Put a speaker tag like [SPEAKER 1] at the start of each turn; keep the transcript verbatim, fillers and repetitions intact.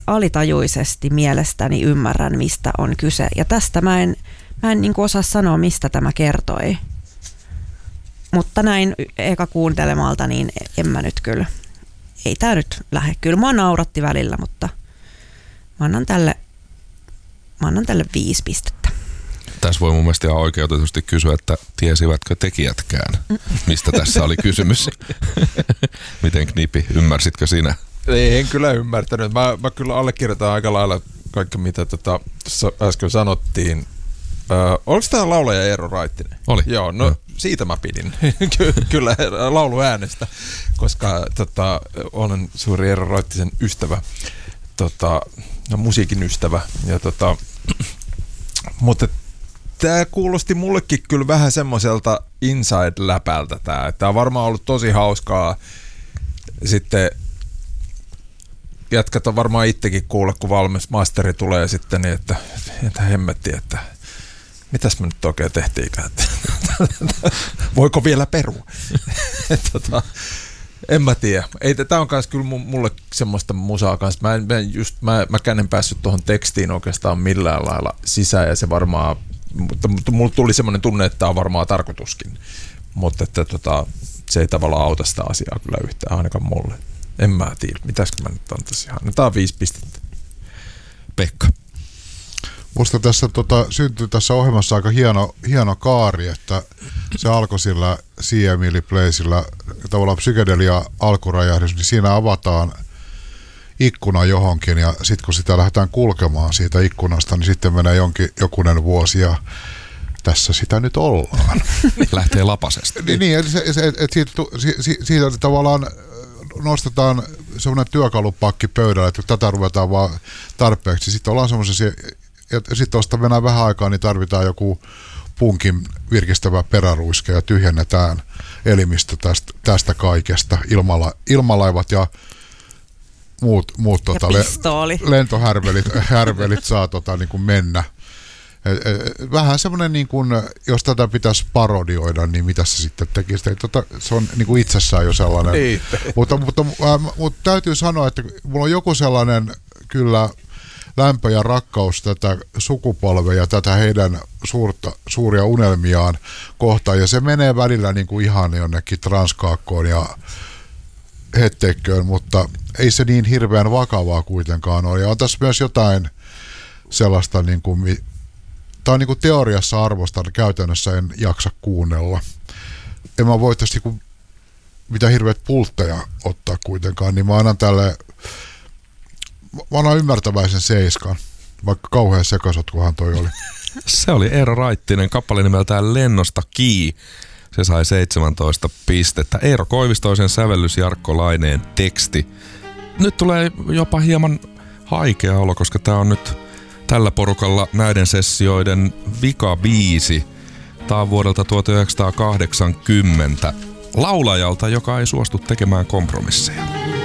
[SPEAKER 1] alitajuisesti mielestäni ymmärrän, mistä on kyse. Ja tästä mä en, mä en niin kuin osaa sanoa, mistä tämä kertoi. Mutta näin eka kuuntelemalta, niin en mä nyt kyllä, ei tää nyt lähde. Kyllä mua nauratti välillä, mutta mä annan tälle, mä annan tälle viisi pistettä.
[SPEAKER 2] Tässä voi mun mielestä ihan oikeutetusti kysyä, että tiesivätkö tekijätkään, mistä tässä oli kysymys. Miten Knipi, ymmärsitkö sinä?
[SPEAKER 3] Ei, en kyllä ymmärtänyt. Mä, mä kyllä allekirjoitan aika lailla kaikki, mitä tuossa tota, äsken sanottiin. Ö, oliko tämä laulaja Eero Raittinen?
[SPEAKER 2] Oli.
[SPEAKER 3] Joo, no, no. Siitä mä pidin. Kyllä lauluäänestä, koska tota, olen suuri Eero Raittisen ystävä, tota, no, musiikin ystävä. Ja, tota, mutta tämä kuulosti mullekin kyllä vähän semmoiselta inside-läpältä tämä. Tämä on varmaan ollut tosi hauskaa. Sitten jätkät on varmaan itsekin kuulla, kun valmis masteri tulee sitten, niin että, että hemmetti, että mitäs me nyt oikein tehtiinkään? Voiko vielä perua? tota, en mä tiedä. Tämä on myös kyllä mulle semmoista musaa kanssa. Mä, en, mä, just, mä, mäkään en päässyt tuohon tekstiin oikeastaan millään lailla sisään ja se varmaan, mutta, mutta mulle tuli semmoinen tunne, että tämä on varmaan tarkoituskin. Mutta että tota, se ei tavallaan auta sitä asiaa kyllä yhtään, ainakaan mulle. En mä tiedä. Mitäskö mä nyt antaisin? Annetaan viisi pistettä.
[SPEAKER 2] Pekka.
[SPEAKER 4] Musta tässä tota, syntyi tässä ohjelmassa aika hieno, hieno kaari, että se alkoi sillä C M L Placeillä tavallaan psykedelia alkurajahdus, niin siinä avataan ikkuna johonkin ja sitten kun sitä lähdetään kulkemaan siitä ikkunasta, niin sitten menee jonkin, jokunen vuosi ja tässä sitä nyt ollaan.
[SPEAKER 2] Lähtee lapasesta.
[SPEAKER 4] Niin, niin että et, et, et siitä, siitä, siitä tavallaan nostetaan semmoinen työkalupakki pöydälle, että tätä ruvetaan vaan tarpeeksi. Sitten ollaan semmoisia, ja sitten tuosta mennään vähän aikaa, niin tarvitaan joku punkin virkistävä peräruiske ja tyhjennetään elimistö tästä, tästä kaikesta. Ilmala, ilmalaivat ja muut, muut
[SPEAKER 1] ja
[SPEAKER 4] tota, le, lentohärvelit härvelit saa tota, niin kuin mennä. Vähän semmoinen, niin kuin, jos tätä pitäisi parodioida, niin mitä se sitten tekisi? Tota, se on niin kuin itsessään jo sellainen. mutta, mutta, äh, mutta täytyy sanoa, että mulla on joku sellainen kyllä lämpö ja rakkaus tätä sukupolvea ja tätä heidän suurta, suuria unelmiaan kohtaan. Ja se menee välillä niin kuin ihan jonnekin transkaakkoon ja hetteikköön, mutta ei se niin hirveän vakavaa kuitenkaan ole. Ja on tässä myös jotain sellaista, niin kuin, tämä on niin kuin teoriassa arvostan, käytännössä en jaksa kuunnella. En mä voi tästä niin mitä hirveät pultteja ottaa kuitenkaan, niin mä annan tälle, mä annan ymmärtäväisen seiskan, vaikka kauhean sekasotkuhan toi oli.
[SPEAKER 2] Se oli Eero Raittinen, kappale nimeltään Lennosta Kii. Se sai seitsemäntoista pistettä. Eero Koivistoisen sävellys, Jarkko Laineen teksti. Nyt tulee jopa hieman haikea olo, koska tää on nyt tällä porukalla näiden sessioiden vikabiisi. Tää on vuodelta tuhatyhdeksänsataakahdeksankymmentä laulajalta, joka ei suostu tekemään kompromisseja.